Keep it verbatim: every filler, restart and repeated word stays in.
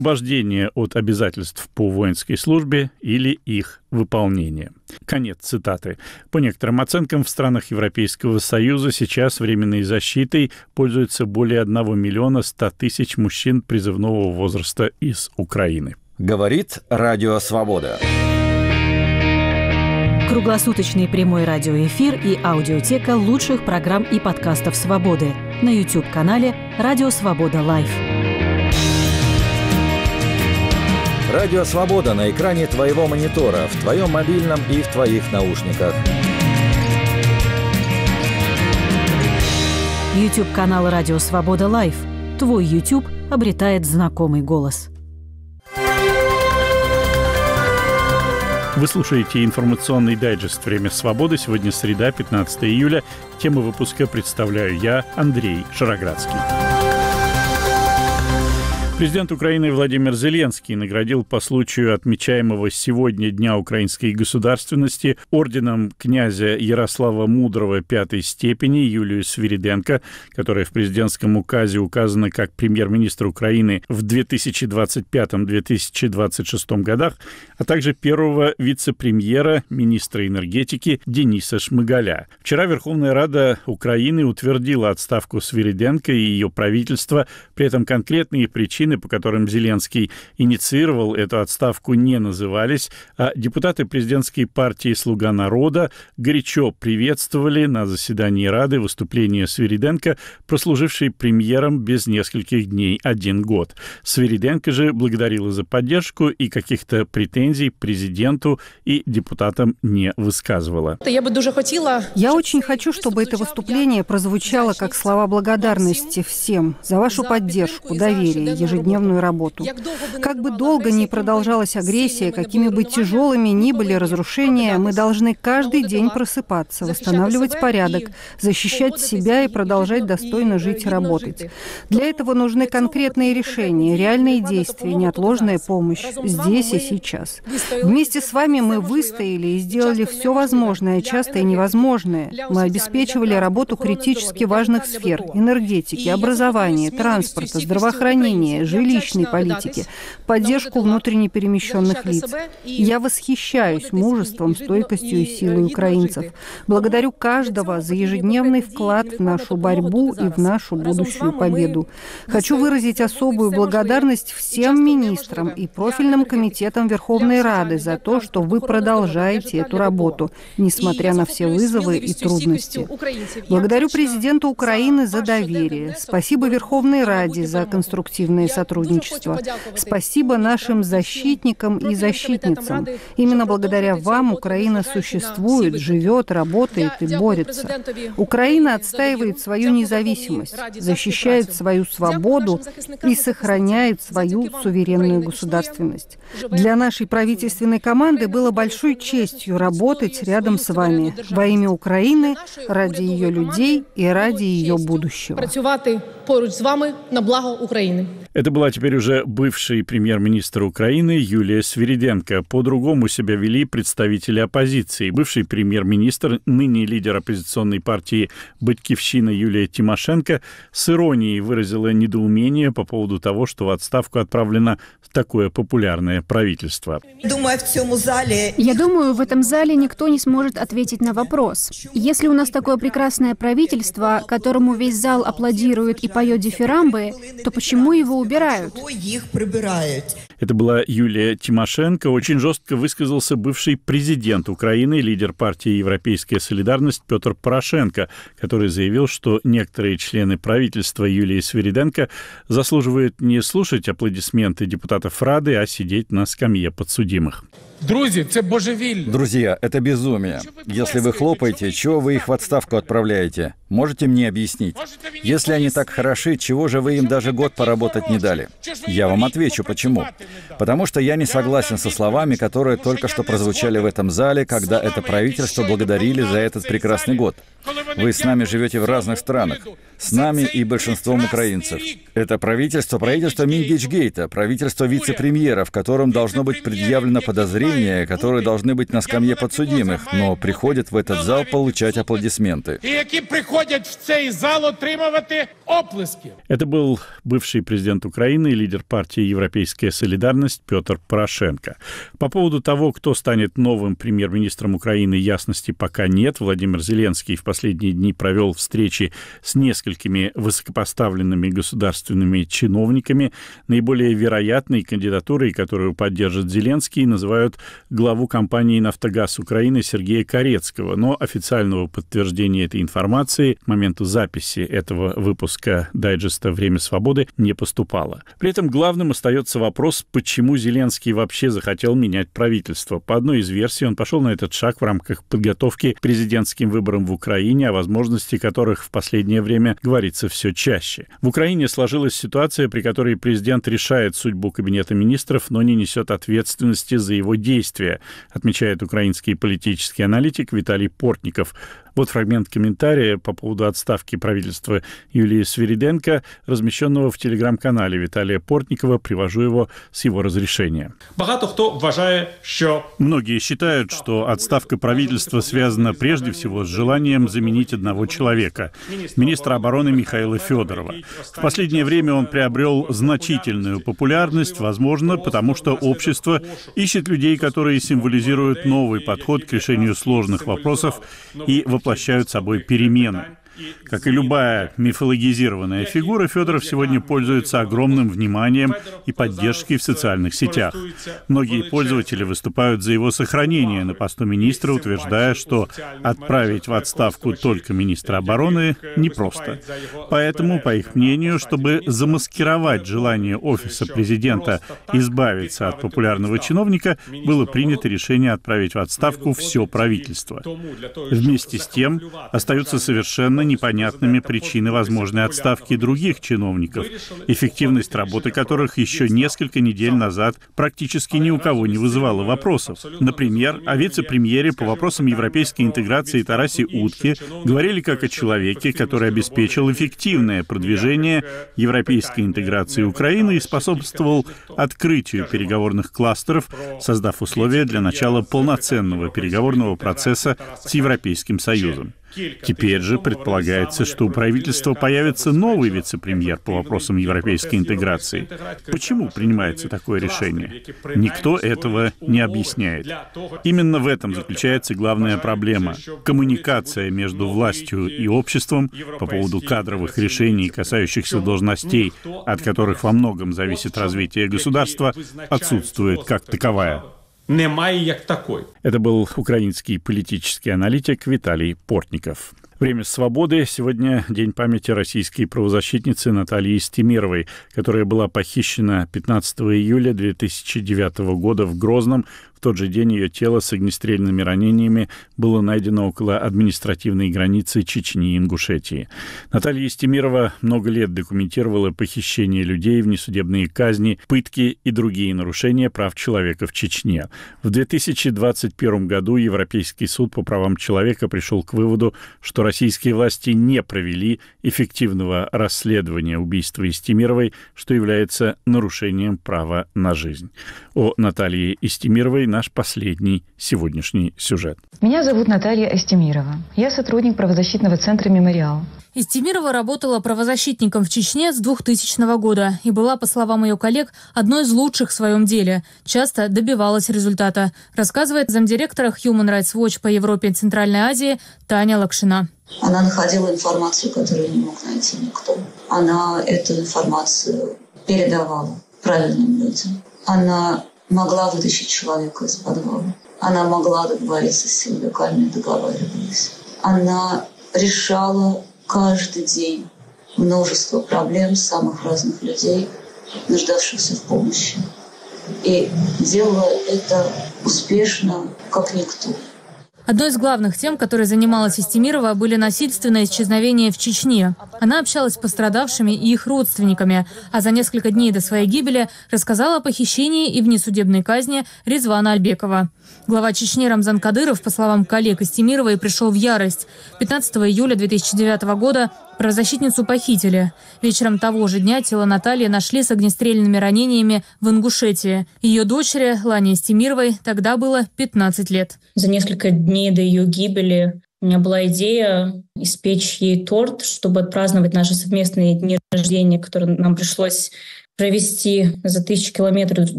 освобождение от обязательств по воинской службе или их выполнение. Конец цитаты. По некоторым оценкам, в странах Европейского Союза сейчас временной защитой пользуются более одного миллиона ста тысяч мужчин призывного возраста из Украины. Говорит Радио Свобода. Круглосуточный прямой радиоэфир и аудиотека лучших программ и подкастов «Свободы» на YouTube-канале «Радио Свобода Лайв». Радио Свобода на экране твоего монитора, в твоем мобильном и в твоих наушниках. YouTube-канал «Радио Свобода Лайв». Твой YouTube обретает знакомый голос. Вы слушаете информационный дайджест «Время свободы». Сегодня среда, пятнадцатое июля. Тему выпуска представляю я, Андрей Шароградский. Президент Украины Владимир Зеленский наградил по случаю отмечаемого сегодня Дня украинской государственности орденом князя Ярослава Мудрого пятой степени Юлию Свириденко, которая в президентском указе указана как премьер-министр Украины в две тысячи двадцать пятом — две тысячи двадцать шестом годах, а также первого вице-премьера, министра энергетики Дениса Шмыгаля. Вчера Верховная Рада Украины утвердила отставку Свириденко и ее правительства, при этом конкретные причины, по которым Зеленский инициировал эту отставку, не назывались, а депутаты президентской партии «Слуга народа» горячо приветствовали на заседании Рады выступление Свириденко, прослужившей премьером без нескольких дней один год. Свириденко же благодарила за поддержку и каких-то претензий президенту и депутатам не высказывала. Я бы дуже хотела... Я очень хочу, чтобы это выступление прозвучало как слова благодарности всем за вашу поддержку, доверие, ежедневную работу. Как бы долго ни продолжалась агрессия, какими бы тяжелыми ни были разрушения, мы должны каждый день просыпаться, восстанавливать порядок, защищать себя и продолжать достойно жить и работать. Для этого нужны конкретные решения, реальные действия, неотложная помощь здесь и сейчас. Вместе с вами мы выстояли и сделали все возможное, часто и невозможное. Мы обеспечивали работу критически важных сфер – энергетики, образования, транспорта, здравоохранения, жилищной политики, поддержку внутренне перемещенных лиц. Я восхищаюсь мужеством, стойкостью и силой украинцев. Благодарю каждого за ежедневный вклад в нашу борьбу и в нашу будущую победу. Хочу выразить особую благодарность всем министрам и профильным комитетам Верховной Рады за то, что вы продолжаете эту работу, несмотря на все вызовы и трудности. Благодарю президента Украины за доверие. Спасибо Верховной Раде за конструктивное сотрудничество. Спасибо нашим защитникам и защитницам. Именно благодаря вам Украина существует, живет, работает и борется. Украина отстаивает свою независимость, защищает свою свободу и сохраняет свою суверенную государственность. Для нашей правительственной команды было большой честью работать рядом с вами во имя Украины, ради ее людей и ради ее будущего. Працювати поруч з вами на благо України. Это была теперь уже бывший премьер-министр Украины Юлия Свириденко. По-другому себя вели представители оппозиции. Бывший премьер-министр, ныне лидер оппозиционной партии «Батькивщина» Юлия Тимошенко с иронией выразила недоумение по поводу того, что в отставку отправлено такое популярное правительство. Думаю, в цьому зале... Я думаю, в этом зале никто не сможет ответить на вопрос. Если у нас такое прекрасное правительство, которому весь зал аплодирует и поет дифирамбы, то почему его убирают? Это была Юлия Тимошенко. Очень жестко высказался бывший президент Украины, лидер партии «Европейская солидарность» Петр Порошенко, который заявил, что некоторые члены правительства Юлии Свириденко заслуживают не слушать аплодисменты депутатов Рады, а сидеть на скамье подсудимых. Друзья, это безумие. Если вы хлопаете, чего вы их в отставку отправляете? Можете мне объяснить? Если они так хороши, чего же вы им даже год поработать не дали? Я вам отвечу, почему. Потому что я не согласен со словами, которые только что прозвучали в этом зале, когда это правительство благодарили за этот прекрасный год. Вы с нами живете в разных странах. С нами и большинством украинцев. Это правительство, правительство Мингейчгейта, правительство вице-премьера, в котором должно быть предъявлено подозрение, которые должны быть на скамье подсудимых, но приходят в этот зал получать аплодисменты. Які приходять в цей зал отримувати оплески. Это был бывший президент Украины и лидер партии «Европейская солидарность» Петр Порошенко. По поводу того, кто станет новым премьер-министром Украины, ясности пока нет. Владимир Зеленский в последние дни провел встречи с несколькими высокопоставленными государственными чиновниками. Наиболее вероятной кандидатурой, которую поддержит Зеленский, называют главу компании «Нафтогаз Украины» Сергея Корецкого. Но официального подтверждения этой информации к моменту записи этого выпуска дайджеста «Время свободы» не поступало. При этом главным остается вопрос, почему Зеленский вообще захотел менять правительство. По одной из версий, он пошел на этот шаг в рамках подготовки к президентским выборам в Украине, о возможности которых в последнее время говорится все чаще. В Украине сложилась ситуация, при которой президент решает судьбу Кабинета министров, но не несет ответственности за его действия, отмечает украинский политический аналитик Виталий Портников. Вот фрагмент комментария по поводу отставки правительства Юлии Свириденко, размещенного в телеграм-канале Виталия Портникова. Привожу его с его разрешения. Багато хто вважає, що... Многие считают, что отставка правительства связана прежде всего с желанием заменить одного человека – министра обороны Михаила Федорова. В последнее время он приобрел значительную популярность, возможно, потому что общество ищет людей, которые символизируют новый подход к решению сложных вопросов и воплощают собой перемены. Как и любая мифологизированная фигура, Федоров сегодня пользуется огромным вниманием и поддержкой в социальных сетях. Многие пользователи выступают за его сохранение на посту министра, утверждая, что отправить в отставку только министра обороны непросто. Поэтому, по их мнению, чтобы замаскировать желание офиса президента избавиться от популярного чиновника, было принято решение отправить в отставку все правительство. Вместе с тем, остаются совершенно непонятными причины возможной отставки других чиновников, эффективность работы которых еще несколько недель назад практически ни у кого не вызывала вопросов. Например, о вице-премьере по вопросам европейской интеграции Тарасе Утке говорили как о человеке, который обеспечил эффективное продвижение европейской интеграции Украины и способствовал открытию переговорных кластеров, создав условия для начала полноценного переговорного процесса с Европейским Союзом. Теперь же предполагается, что у правительства появится новый вице-премьер по вопросам европейской интеграции. Почему принимается такое решение? Никто этого не объясняет. Именно в этом заключается главная проблема. Коммуникация между властью и обществом по поводу кадровых решений, касающихся должностей, от которых во многом зависит развитие государства, отсутствует как таковая. Немає як такої. Это был украинский политический аналитик Виталий Портников. Время свободы. Сегодня день памяти российской правозащитницы Натальи Истемировой, которая была похищена пятнадцатого июля две тысячи девятого года в Грозном. В тот же день ее тело с огнестрельными ранениями было найдено около административной границы Чечни и Ингушетии. Наталья Истемирова много лет документировала похищение людей, внесудебные казни, пытки и другие нарушения прав человека в Чечне. В две тысячи двадцать первом году Европейский суд по правам человека пришел к выводу, что российские власти не провели эффективного расследования убийства Истемировой, что является нарушением права на жизнь. О Наталье Истемировой наш последний сегодняшний сюжет. Меня зовут Наталья Истемирова. Я сотрудник правозащитного центра «Мемориал». Истемирова работала правозащитником в Чечне с двухтысячного года и была, по словам ее коллег, одной из лучших в своем деле. Часто добивалась результата, рассказывает замдиректора Human Rights Watch по Европе и Центральной Азии Таня Лакшина. Она находила информацию, которую не мог найти никто. Она эту информацию передавала правильным людям. Она могла вытащить человека из подвала. Она могла договориться с силовиками, договаривались. Она решала каждый день множество проблем самых разных людей, нуждавшихся в помощи. И делала это успешно, как никто. Одной из главных тем, которой занималась Истемирова, были насильственные исчезновения в Чечне. Она общалась с пострадавшими и их родственниками, а за несколько дней до своей гибели рассказала о похищении и внесудебной казни Резвана Альбекова. Глава Чечни Рамзан Кадыров, по словам коллег Истемировой, пришел в ярость. пятнадцатого июля две тысячи девятого года правозащитницу похитили. Вечером того же дня тело Натальи нашли с огнестрельными ранениями в Ингушетии. Ее дочери, Лане Истемировой, тогда было пятнадцать лет. За несколько дней до ее гибели у меня была идея испечь ей торт, чтобы отпраздновать наши совместные дни рождения, которые нам пришлось провести за тысячу километров